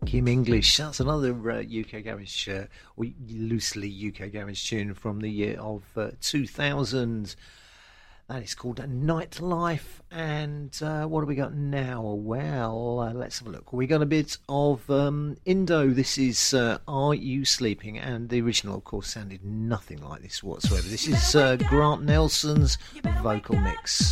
Kim English, that's another UK garage, or loosely UK garage tune from the year of 2000. That is called Nightlife. And what have we got now? Well, let's have a look. We got a bit of Indo. This is Are You Sleeping? And the original, of course, sounded nothing like this whatsoever. This is Grant Nelson's vocal mix.